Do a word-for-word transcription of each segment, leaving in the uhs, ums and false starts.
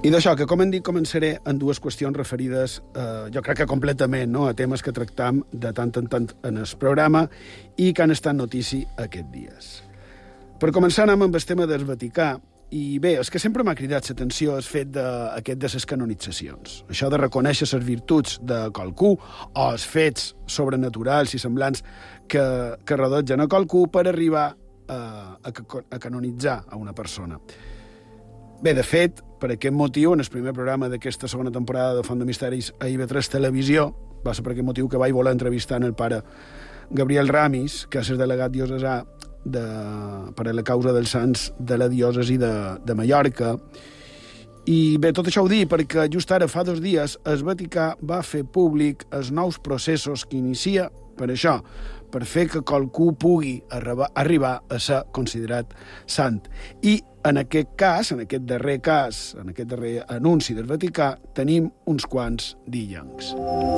I d'això, que com hem dit, començaré en dues qüestions referides, eh, jo crec que completament, no?, a temes que tractam de tant en tant en el programa i que han estat notícia aquests dies. Per començar, anem amb el tema del Vaticà. I bé, el que sempre m'ha cridat l'atenció és el fet de, aquest de les canonitzacions. Això de reconèixer les virtuts de qualcú o els fets sobrenaturals i semblants que, que rodotgen a qualcú per arribar a, a, a canonitzar a una persona. Bé, de fet, per aquest motiu, en el primer programa d'aquesta segona temporada de Font de Misteris a I V tres Televisió, va ser per aquest motiu que vaig voler entrevistar el pare Gabriel Ramis, que és el delegat diocesà de, per a la causa dels sants de la diòcesi de, de Mallorca. I bé, tot això ho dic perquè just ara, fa dos dies, el Vaticà va fer públic els nous processos que inicia per això, per fer que qualcú pugui arribar, arribar a ser considerat sant. I en aquest cas, en aquest darrer cas, en aquest darrer anunci del Vaticà, tenim uns quants d'illencs.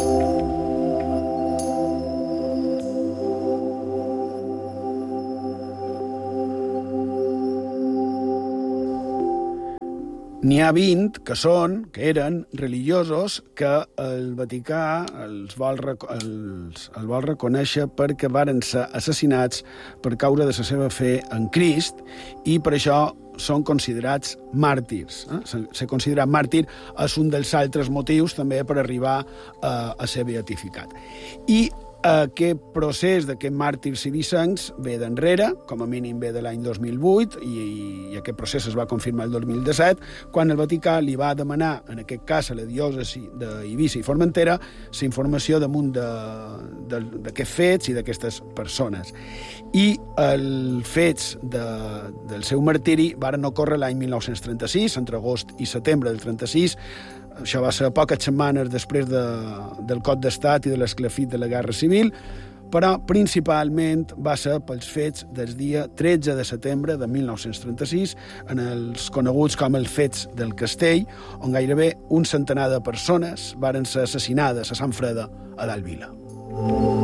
N'hi ha vint que són, que eren religiosos que el Vaticà els vol, els, el vol reconèixer perquè varen ser assassinats per causa de la seva fe en Crist i per això són considerats màrtirs. Eh? Ser considerat màrtir és un dels altres motius també per arribar a, a ser beatificat. I aquest procés d'aquests màrtirs i dissenys ve d'enrere, com a mínim ve de l'any dos mil vuit, i, i aquest procés es va confirmar el dos mil disset, quan el Vaticà li va demanar, en aquest cas a la diòcesi d'Eivissa i Formentera, la informació damunt d'aquests fets i d'aquestes persones. I els fets de, del seu martiri varen ocórrer l'any mil nou-cents trenta-sis, entre agost i setembre del trenta-sis. Això va ser poques setmanes després de, del cop d'estat i de l'esclafit de la Guerra Civil, però principalment va ser pels fets del dia tretze de setembre de mil nou-cents trenta-sis, en els coneguts com els fets del Castell, on gairebé un centenar de persones varen ser assassinades a Sant Freda, a Dalt Vila.